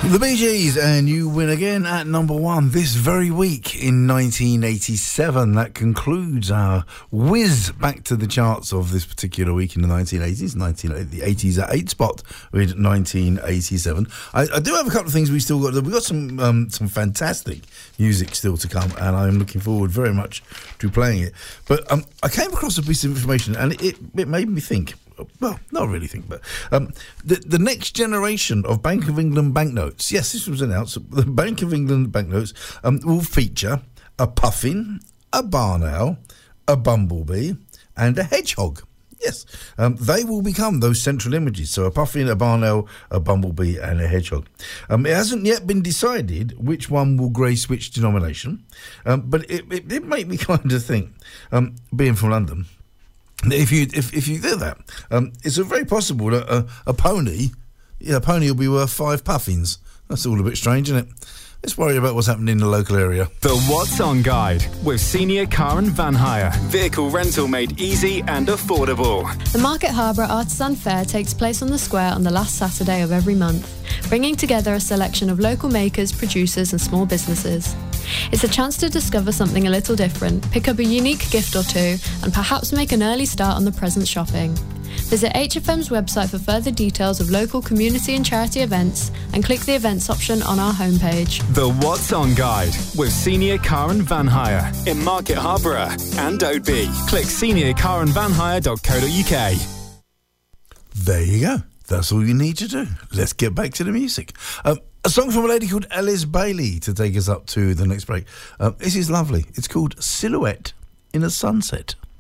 The Bee Gees, and you win again at number one this very week in 1987. That concludes our whiz back to the charts of this particular week in the 1980s. The 80s at 8 spot with 1987. I do have a couple of things we've got some fantastic music still to come, and I'm looking forward very much to playing it. But I came across a piece of information, and it made me think. Well, not really think, but the next generation of Bank of England banknotes, yes, this was announced, the Bank of England banknotes will feature a puffin, a barn owl, a bumblebee and a hedgehog. Yes, they will become those central images, so a puffin, a barn owl, a bumblebee and a hedgehog. It hasn't yet been decided which one will grace which denomination, but it did make me kind of think, being from London, if you do that, it's very possible that a pony will be worth 5 puffins. That's all a bit strange, isn't it? Let's worry about what's happening in the local area. The What's On Guide with Senior Car and Van Hire. Vehicle rental made easy and affordable. The Market Harbour Artisan Fair takes place on the square on the last Saturday of every month, bringing together a selection of local makers, producers and small businesses. It's a chance to discover something a little different, pick up a unique gift or two, and perhaps make an early start on the present shopping. Visit HFM's website for further details of local community and charity events and click the events option on our homepage. The What's On Guide with Senior Car and Van Hire in Market Harbour and Oadby. Click seniorcarandvanhire.co.uk. There you go. That's all you need to do. Let's get back to the music. A song from a lady called Alice Bailey to take us up to the next break. This is lovely. It's called Silhouette in a Sunset.